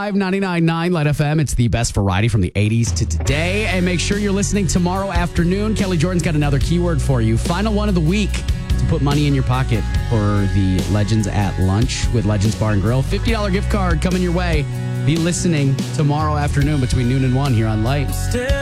105.999 Light FM. It's the best variety from the 80s to today. And make sure you're listening tomorrow afternoon. Kelly Jordan's got another keyword for you. Final one of the week to put money in your pocket for the Legends at Lunch with Legends Bar and Grill. $50 gift card coming your way. Be listening tomorrow afternoon between noon and 1 here on Light.